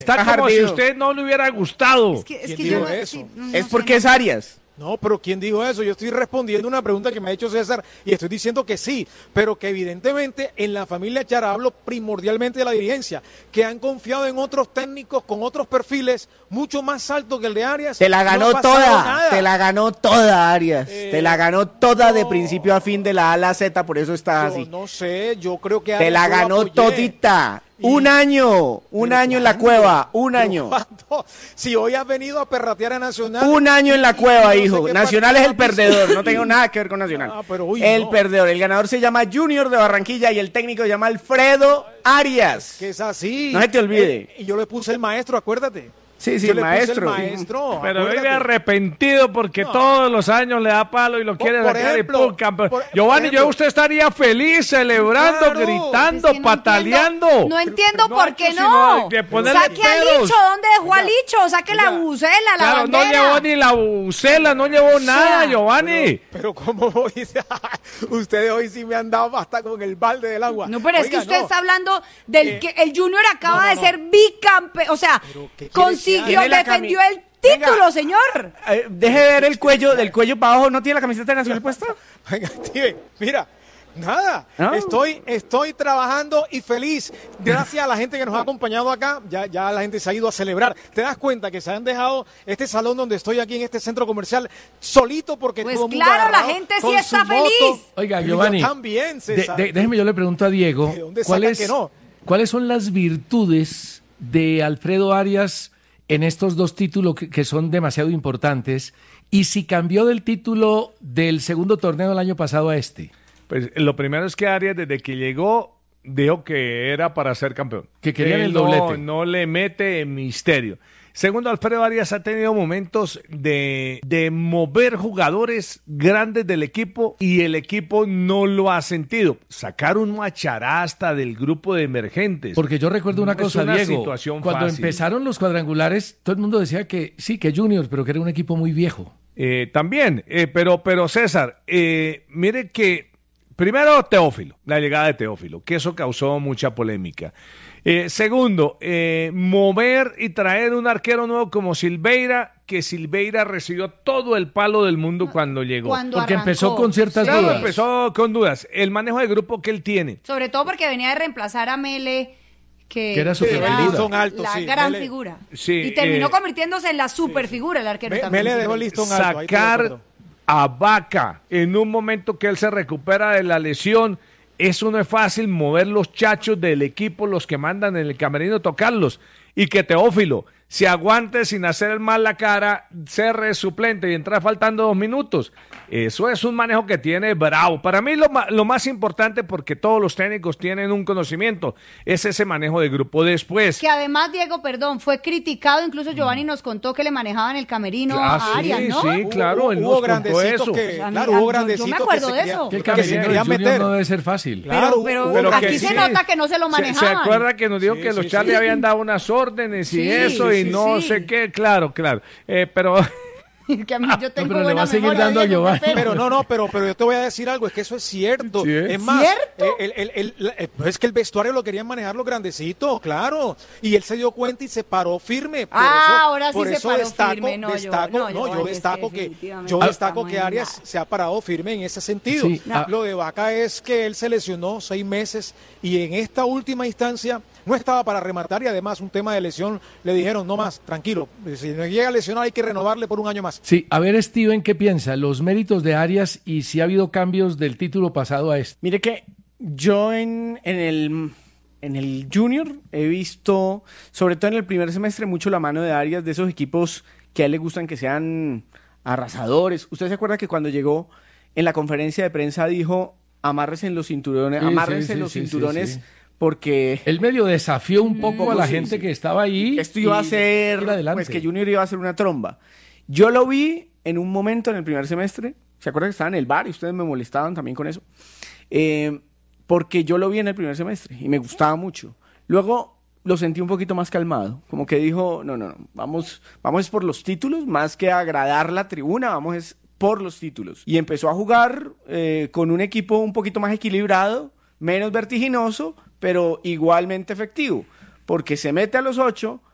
Está como si a usted no le hubiera gustado. Es que yo no, eso? sí, no, Es no porque sé, es Arias. No, pero ¿quién dijo eso? Yo estoy respondiendo una pregunta que me ha hecho César y estoy diciendo que sí, pero que evidentemente en la familia Chara, hablo primordialmente de la dirigencia, que han confiado en otros técnicos con otros perfiles mucho más altos que el de Arias. Te la ganó no ha pasado toda, nada. te la ganó toda Arias, te la ganó toda de principio a fin de la A a la Z, por eso está Yo así. no sé, yo creo que Te Arias la yo lo ganó apoyé. todita. Un año en la cueva, un año. ¿Cuándo? Si hoy has venido a perratear a Nacional. Un año en la y cueva, no sé hijo. qué Nacional es el partido has perdedor, visto. no tengo nada que ver con Nacional. Ah, pero uy, el no. perdedor, el ganador se llama Junior de Barranquilla y el técnico se llama Alfredo Arias. Que es así. No se te olvide. Y yo le puse el maestro, acuérdate. Sí, Yo le puse maestro. el maestro. Pero acuérdate. vive arrepentido porque todos los años le da palo y lo quiere por sacar ejemplo, y ¡pum! Campeón. por Giovanni, ejemplo. usted estaría feliz, celebrando, Claro. gritando, Es que no pataleando. entiendo, no entiendo No por ha qué hecho sino no. de ponerle Saque a peros. Licho, ¿dónde dejó a Licho? Saque la bucela, la Claro, no bandera. llevó ni la bucela, no llevó nada, Giovanni. Pero ¿cómo voy? Ustedes hoy sí me han dado hasta con el balde del agua. No, pero es que Oiga, usted no. está hablando del que el Junior acaba no, de no. ser bicampeón, o sea, Pero, ¿qué quiere consiguió, que haga? Tiene la defendió cami- el título, Venga. señor. Deje de ver el cuello, del cuello para abajo, ¿no tiene la camiseta de Nacional puesta? Venga, tío, mira. Nada, ¿No? estoy trabajando y feliz. Gracias a la gente que nos ha acompañado acá, ya la gente se ha ido a celebrar. ¿Te das cuenta que se han dejado este salón donde estoy aquí en este centro comercial solito porque Pues todo el mundo claro, la agarrado gente sí con está su moto? feliz. Oiga, Y Giovanni, yo también, César. déjeme, yo le pregunto a Diego, ¿De dónde sacan que no? ¿cuáles son las virtudes de Alfredo Arias en estos dos títulos que son demasiado importantes? Y si cambió del título del segundo torneo del año pasado a este. Pues lo primero es que Arias, desde que llegó, dijo que era para ser campeón. Que querían el no, doblete. No le mete misterio. Segundo, Alfredo Arias ha tenido momentos de mover jugadores grandes del equipo y el equipo no lo ha sentido. Sacar un Macharasta del grupo de emergentes. Porque yo recuerdo una No es cosa, una Diego, situación cuando fácil. empezaron los cuadrangulares, todo el mundo decía que sí, que Juniors, pero que era un equipo muy viejo. También, pero César, mire que primero Teófilo, la llegada de Teófilo, que eso causó mucha polémica. Segundo, mover y traer un arquero nuevo como Silveira, que Silveira recibió todo el palo del mundo cuando llegó. Cuando Porque arrancó. empezó con ciertas Claro, dudas. empezó con dudas. El manejo de grupo que él tiene. Sobre todo porque venía de reemplazar a Mele, que era superfigura. Listón alto, la sí, gran Mele. figura. Sí, y terminó convirtiéndose en la superfigura el arquero también. Me le dejó el listón alto. ahí te lo Sacar acuerdo. a Vaca en un momento que él se recupera de la lesión, eso no es fácil, mover los chachos del equipo, los que mandan en el camerino, tocarlos, y que Teófilo se aguante sin hacer mal la cara, ser suplente y entrar faltando 2 minutos. Eso es un manejo que tiene bravo. Para mí lo más importante, porque todos los técnicos tienen un conocimiento, es ese manejo de grupo. Después, Que además, Diego, perdón, fue criticado, incluso Giovanni nos contó que le manejaban el camerino a Arias, ¿no? sí, claro, él Hubo nos contó grandecitos eso. que, Pues a mí- claro, yo hubo me grandecitos acuerdo que de se eso. Que el que se camerino de querían Junior meter. no debe ser fácil. Claro, Pero aquí que se sí. nota que no se lo ¿Se manejaban. acuerda que nos dijo Sí, que los sí, Charlie sí. habían dado unas órdenes y Sí, eso y sí, no sí. sé qué? Claro. Pero Que a mí yo tengo pero le buena va a seguir memoria, dando a Diego, qué Giovanni. pena. Pero yo te voy a decir algo, es que eso es cierto. Sí, ¿eh? Es más, ¿Cierto? pues es que el vestuario lo querían manejar los grandecitos, claro. Y él se dio cuenta y se paró firme. Ahora sí por se eso paró destaco, firme. No, destaco, yo yo destaco que definitivamente Arias estamos se ha parado firme en ese sentido. Sí, Lo de Vaca es que él se lesionó 6 meses y en esta última instancia no estaba para rematar y además un tema de lesión le dijeron no más, tranquilo, si no llega a lesionar hay que renovarle por un año más. Sí, a ver, Steven, ¿qué piensa? Los méritos de Arias y si ha habido cambios del título pasado a este. Mire que yo en el Junior he visto, sobre todo en el primer semestre, mucho la mano de Arias, de esos equipos que a él le gustan que sean arrasadores. ¿Usted se acuerda que cuando llegó en la conferencia de prensa dijo amárrense en los cinturones, Sí, amárrense sí, en sí, los sí, cinturones sí. porque Él medio desafió un poco a la sí, gente sí. que estaba ahí. esto iba a y ser, ir adelante. pues que Junior iba a ser una tromba. Yo lo vi en un momento en el primer semestre, ¿se acuerdan que estaba en el bar y ustedes me molestaban también con eso? Porque yo lo vi en el primer semestre y me gustaba mucho. Luego lo sentí un poquito más calmado, como que dijo, no, vamos es por los títulos, más que agradar la tribuna, vamos es por los títulos. Y empezó a jugar con un equipo un poquito más equilibrado, menos vertiginoso, pero igualmente efectivo, porque se mete a los 8,